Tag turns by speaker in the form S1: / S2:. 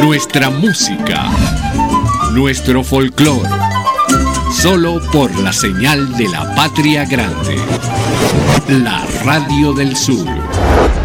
S1: nuestra música, nuestro folclore, solo por la señal de la Patria Grande, la Radio del Sur.